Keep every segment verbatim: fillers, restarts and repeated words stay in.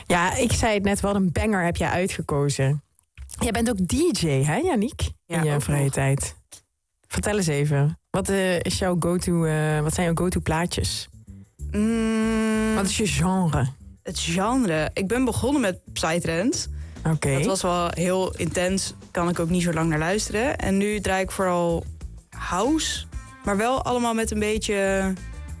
Ja, ik zei het net, wat een banger heb jij uitgekozen. Jij bent ook D J, hè, Yannick? In Ja, je vrije nog. tijd. Vertel eens even. Wat, uh, is jouw go-to, uh, wat zijn jouw go-to plaatjes? Mm, Wat is je genre? Het genre. Ik ben begonnen met Psytrance. Oké. Okay. Dat was wel heel intens. Kan ik ook niet zo lang naar luisteren. En nu draai ik vooral house. Maar wel allemaal met een beetje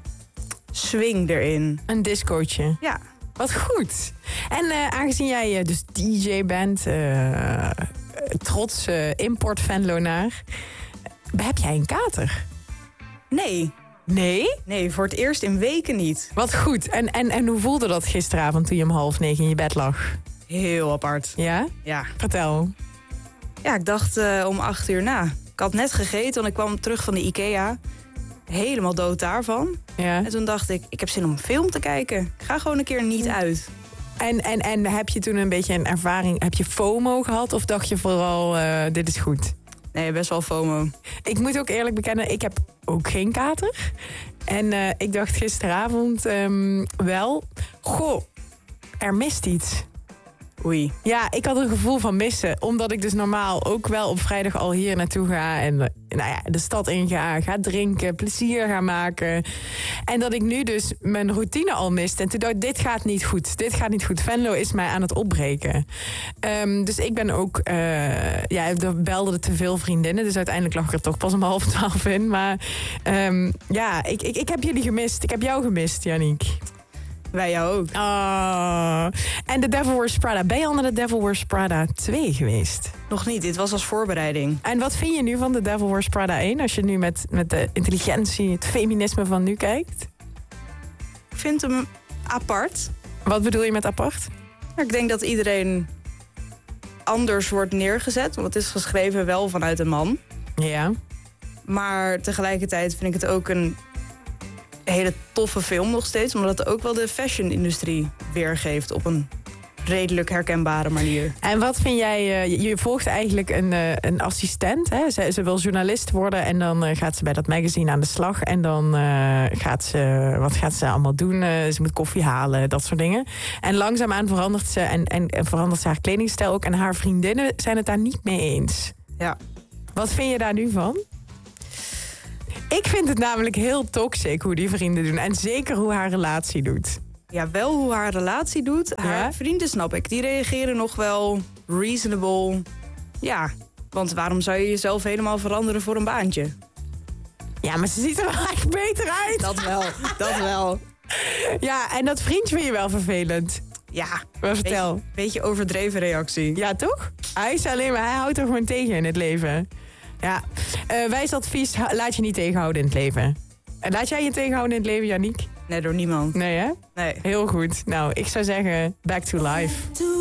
swing erin. Een discootje. Ja. Wat goed. En uh, aangezien jij uh, dus D J bent, uh, trots uh, import Venlonaar, heb jij een kater? Nee. Nee? Nee, voor het eerst in weken niet. Wat goed. En, en, en hoe voelde dat gisteravond toen je om half negen in je bed lag? Heel apart. Ja? Ja. Vertel. Ja, ik dacht uh, om acht uur na. Ik had net gegeten, want ik kwam terug van de IKEA. Helemaal dood daarvan. Ja. En toen dacht ik, ik heb zin om een film te kijken. Ik ga gewoon een keer niet uit. En, en, en heb je toen een beetje een ervaring, heb je FOMO gehad? Of dacht je vooral, uh, dit is goed? Nee, best wel FOMO. Ik moet ook eerlijk bekennen, ik heb ook geen kater. En uh, ik dacht gisteravond um, wel, goh, er mist iets. Oei. Ja, ik had een gevoel van missen. Omdat ik dus normaal ook wel op vrijdag al hier naartoe ga. En nou ja, de stad in ga, ga drinken, plezier ga maken. En dat ik nu dus mijn routine al miste. En toen dacht ik, dit gaat niet goed. Dit gaat niet goed. Venlo is mij aan het opbreken. Um, dus ik ben ook... Uh, ja, er belden te veel vriendinnen. Dus uiteindelijk lag ik er toch pas om half twaalf in. Maar um, ja, ik, ik, ik heb jullie gemist. Ik heb jou gemist, Yannick. Wij jou ook. Oh. En The Devil Wears Prada. Ben je al naar The Devil Wears Prada twee geweest? Nog niet, dit was als voorbereiding. En wat vind je nu van The Devil Wears Prada één... als je nu met, met de intelligentie, het feminisme van nu kijkt? Ik vind hem apart. Wat bedoel je met apart? Maar ik denk dat iedereen anders wordt neergezet. Want het is geschreven wel vanuit een man. Ja. Maar tegelijkertijd vind ik het ook een hele toffe film nog steeds. Omdat het ook wel de fashion-industrie weergeeft op een redelijk herkenbare manier. En wat vind jij... Uh, je volgt eigenlijk een, uh, een assistent. Hè? Ze, ze wil journalist worden en dan uh, gaat ze bij dat magazine aan de slag. En dan uh, gaat ze... Wat gaat ze allemaal doen? Uh, ze moet koffie halen, dat soort dingen. En langzaamaan verandert ze en, en, en verandert ze haar kledingstijl ook. En haar vriendinnen zijn het daar niet mee eens. Ja. Wat vind je daar nu van? Ik vind het namelijk heel toxic hoe die vrienden doen. En zeker hoe haar relatie doet. Ja, wel hoe haar relatie doet. Haar ja? vrienden snap ik. Die reageren nog wel reasonable. Ja, want waarom zou je jezelf helemaal veranderen voor een baantje? Ja, maar ze ziet er wel echt beter uit. Dat wel, dat wel. Ja, en dat vriendje vind je wel vervelend. Ja, maar vertel. Beetje, beetje overdreven reactie. Ja, toch? Hij is alleen maar, hij houdt er gewoon tegen in het leven. Ja, uh, wijs advies, laat je niet tegenhouden in het leven. En laat jij je tegenhouden in het leven, Yannick? Nee, door niemand. Nee, hè? Nee. Heel goed. Nou, ik zou zeggen, back to life.